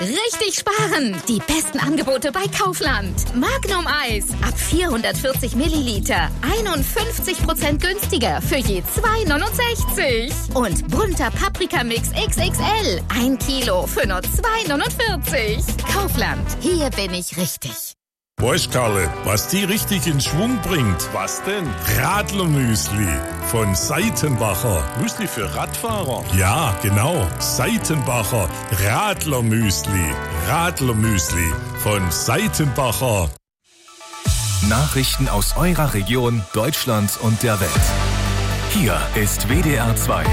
Richtig sparen! Die besten Angebote bei Kaufland. Magnum Eis ab 440 Milliliter. 51% günstiger für je 2,69. Und bunter Paprikamix XXL. 1 Kilo für nur 2,49. Kaufland. Hier bin ich richtig. Weißt, Karle, was die richtig in Schwung bringt? Was denn? Radlermüsli von Seitenbacher. Müsli für Radfahrer? Ja, genau. Seitenbacher Radlermüsli. Radlermüsli von Seitenbacher. Nachrichten aus eurer Region, Deutschland und der Welt. Hier ist WDR 2.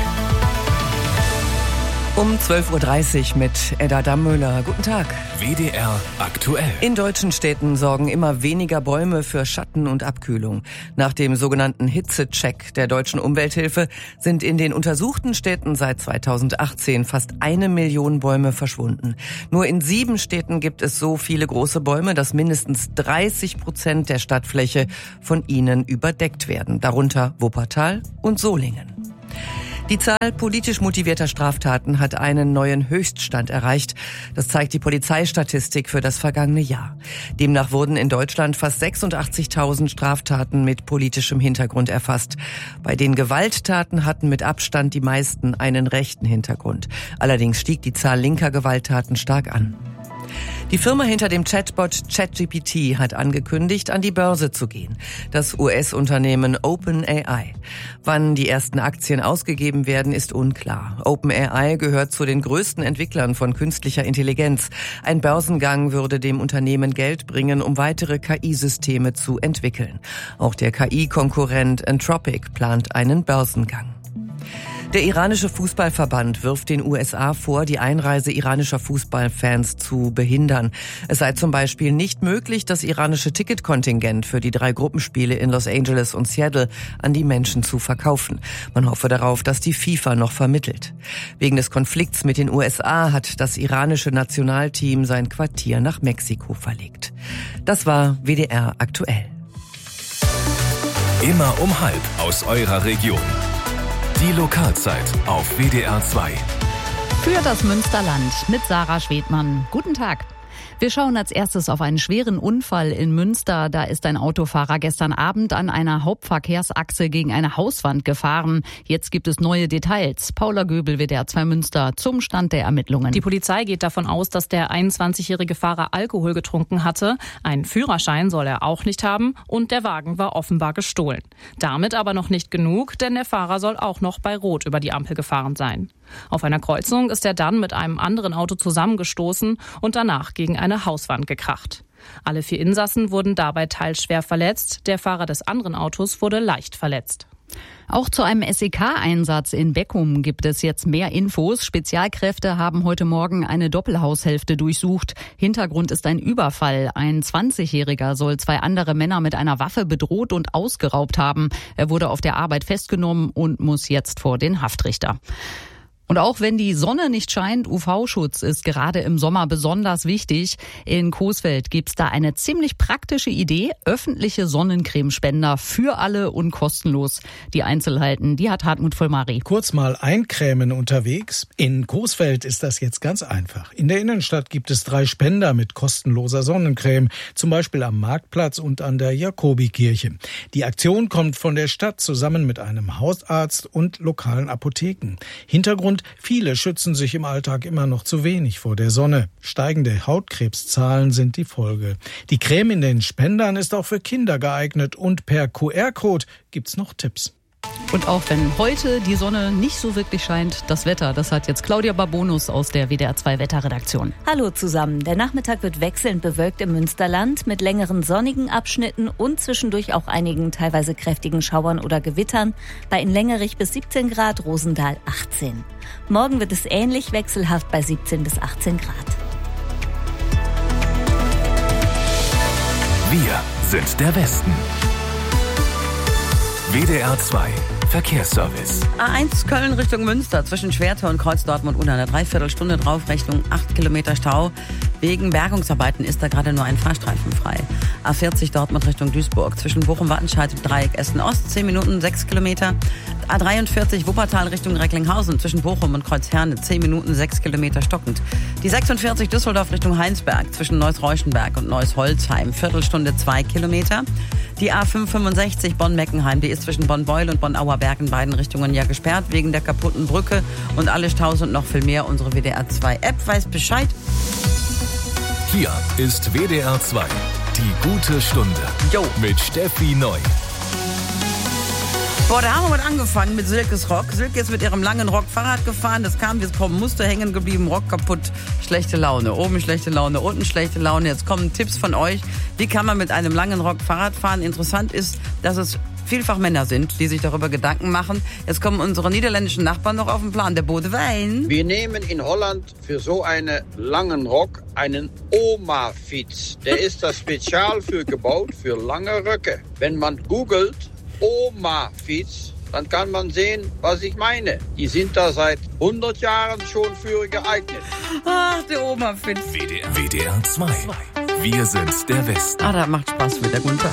Um 12.30 Uhr mit Edda Dammöller. Guten Tag. WDR aktuell. In deutschen Städten sorgen immer weniger Bäume für Schatten und Abkühlung. Nach dem sogenannten Hitzecheck der Deutschen Umwelthilfe sind in den untersuchten Städten seit 2018 fast 1 Million Bäume verschwunden. Nur in 7 Städten gibt es so viele große Bäume, dass mindestens 30% der Stadtfläche von ihnen überdeckt werden. Darunter Wuppertal und Solingen. Die Zahl politisch motivierter Straftaten hat einen neuen Höchststand erreicht. Das zeigt die Polizeistatistik für das vergangene Jahr. Demnach wurden in Deutschland fast 86.000 Straftaten mit politischem Hintergrund erfasst. Bei den Gewalttaten hatten mit Abstand die meisten einen rechten Hintergrund. Allerdings stieg die Zahl linker Gewalttaten stark an. Die Firma hinter dem Chatbot ChatGPT hat angekündigt, an die Börse zu gehen. Das US-Unternehmen OpenAI. Wann die ersten Aktien ausgegeben werden, ist unklar. OpenAI gehört zu den größten Entwicklern von künstlicher Intelligenz. Ein Börsengang würde dem Unternehmen Geld bringen, um weitere KI-Systeme zu entwickeln. Auch der KI-Konkurrent Anthropic plant einen Börsengang. Der iranische Fußballverband wirft den USA vor, die Einreise iranischer Fußballfans zu behindern. Es sei zum Beispiel nicht möglich, das iranische Ticketkontingent für die 3 Gruppenspiele in Los Angeles und Seattle an die Menschen zu verkaufen. Man hoffe darauf, dass die FIFA noch vermittelt. Wegen des Konflikts mit den USA hat das iranische Nationalteam sein Quartier nach Mexiko verlegt. Das war WDR aktuell. Immer um halb aus eurer Region. Die Lokalzeit auf WDR 2. Für das Münsterland mit Sarah Schwedmann. Guten Tag. Wir schauen als erstes auf einen schweren Unfall in Münster. Da ist ein Autofahrer gestern Abend an einer Hauptverkehrsachse gegen eine Hauswand gefahren. Jetzt gibt es neue Details. Paula Göbel, WDR 2 Münster, zum Stand der Ermittlungen. Die Polizei geht davon aus, dass der 21-jährige Fahrer Alkohol getrunken hatte. Einen Führerschein soll er auch nicht haben und der Wagen war offenbar gestohlen. Damit aber noch nicht genug, denn der Fahrer soll auch noch bei Rot über die Ampel gefahren sein. Auf einer Kreuzung ist er dann mit einem anderen Auto zusammengestoßen und danach gegen eine Hauswand gekracht. Alle 4 Insassen wurden dabei teils schwer verletzt. Der Fahrer des anderen Autos wurde leicht verletzt. Auch zu einem SEK-Einsatz in Beckum gibt es jetzt mehr Infos. Spezialkräfte haben heute Morgen eine Doppelhaushälfte durchsucht. Hintergrund ist ein Überfall. Ein 20-Jähriger soll 2 andere Männer mit einer Waffe bedroht und ausgeraubt haben. Er wurde auf der Arbeit festgenommen und muss jetzt vor den Haftrichter. Und auch wenn die Sonne nicht scheint, UV-Schutz ist gerade im Sommer besonders wichtig. In Coesfeld gibt's da eine ziemlich praktische Idee. Öffentliche Sonnencremespender für alle und kostenlos. Die Einzelheiten, die hat Hartmut Vollmari. Kurz mal eincremen unterwegs. In Coesfeld ist das jetzt ganz einfach. In der Innenstadt gibt es 3 Spender mit kostenloser Sonnencreme. Zum Beispiel am Marktplatz und an der Jakobikirche. Die Aktion kommt von der Stadt zusammen mit einem Hausarzt und lokalen Apotheken. Hintergrund: viele schützen sich im Alltag immer noch zu wenig vor der Sonne. Steigende Hautkrebszahlen sind die Folge. Die Creme in den Spendern ist auch für Kinder geeignet und per QR-Code gibt's noch Tipps. Und auch wenn heute die Sonne nicht so wirklich scheint, das Wetter, das hat jetzt Claudia Barbonus aus der WDR 2 Wetterredaktion. Hallo zusammen. Der Nachmittag wird wechselnd bewölkt im Münsterland mit längeren sonnigen Abschnitten und zwischendurch auch einigen teilweise kräftigen Schauern oder Gewittern. Bei in Lengerich bis 17 Grad, Rosendahl 18. Morgen wird es ähnlich wechselhaft bei 17 bis 18 Grad. Wir sind der Westen. WDR 2 Verkehrsservice. A1 Köln Richtung Münster zwischen Schwertau und Kreuz Dortmund unter einer Dreiviertelstunde drauf, Richtung 8 Kilometer Stau. Wegen Bergungsarbeiten ist da gerade nur ein Fahrstreifen frei. A40 Dortmund Richtung Duisburg zwischen Bochum-Wattenscheid und Dreieck Essen Ost, 10 Minuten, 6 Kilometer. A43 Wuppertal Richtung Recklinghausen zwischen Bochum und Kreuzherne 10 Minuten 6 Kilometer stockend. Die 46 Düsseldorf Richtung Heinsberg zwischen Neuss-Reuschenberg und Neuss-Holzheim Viertelstunde 2 Kilometer. Die A565 Bonn-Meckenheim, die ist zwischen Bonn-Beul und Bonn-Auerberg in beiden Richtungen ja gesperrt wegen der kaputten Brücke und alle Staus und noch viel mehr. Unsere WDR 2 App weiß Bescheid. Hier ist WDR 2, die gute Stunde. Jo. Mit Steffi Neu. Boah, da haben wir mal angefangen mit Silkes Rock. Silke ist mit ihrem langen Rock Fahrrad gefahren. Das kam, wie es kommen musste, hängen geblieben, Rock kaputt, schlechte Laune. Oben schlechte Laune, unten schlechte Laune. Jetzt kommen Tipps von euch. Wie kann man mit einem langen Rock Fahrrad fahren? Interessant ist, dass es vielfach Männer sind, die sich darüber Gedanken machen. Jetzt kommen unsere niederländischen Nachbarn noch auf den Plan. Der Bodewijn. Wir nehmen in Holland für so einen langen Rock einen Oma-Fiets. Der ist da spezial für gebaut, für lange Röcke. Wenn man googelt, Oma-Fiets, dann kann man sehen, was ich meine. Die sind da seit 100 Jahren schon für geeignet. Ach, der Oma-Fiets. WDR 2. Wir sind der Westen. Ah, das macht Spaß mit der Gunther.